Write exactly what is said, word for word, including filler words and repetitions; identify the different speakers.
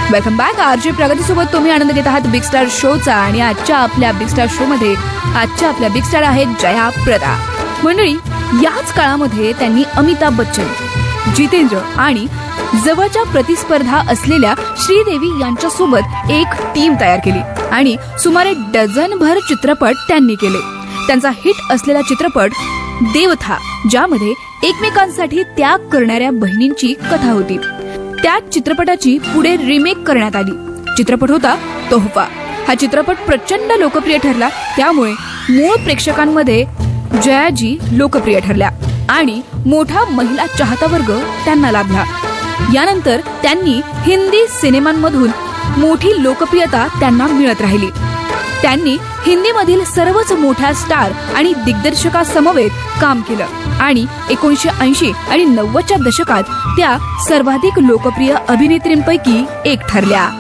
Speaker 1: Welcome back. RJ प्रगती सोबत तुम्ही आनंद घेत आहात बिग स्टार शोचा. आणि आजच्या आपल्या बिग स्टार शो मध्ये आजच्या आपल्या बिग स्टार आहेत जया प्रदा. मंडळी, याच काळामध्ये त्यांनी अमिताभ बच्चन, जितेंद्र आणि जवळच्या प्रतिस्पर्धा असलेल्या श्रीदेवी यांच्यासोबत एक टीम तयार केली आणि सुमारे डझनभर चित्रपट त्यांनी केले. त्यांचा हिट असलेला चित्रपट देवथा, ज्यामध्ये एकमेकांसाठी त्याग करणाऱ्या बहिणींची कथा होती, त्या चित्रपटाची पुढे रिमेक करण्यात आली. चित्रपट होता तोहफा. हा चित्रपट प्रचंड लोकप्रिय ठरला. त्यामुळे मूळ प्रेक्षकांमध्ये जयाजी लोकप्रिय ठरल्या आणि मोठा महिला चाहता वर्ग त्यांना लाभला. यानंतर त्यांनी हिंदी सिनेमांमधून मोठी लोकप्रियता त्यांना मिळत राहिली. त्यांनी हिंदीमधील सर्वच मोठ्या स्टार आणि दिग्दर्शकासमवेत काम केलं आणि एकोणीसशे ऐंशी आणि नव्वदच्या दशकात त्या सर्वाधिक लोकप्रिय अभिनेत्रींपैकी एक ठरल्या.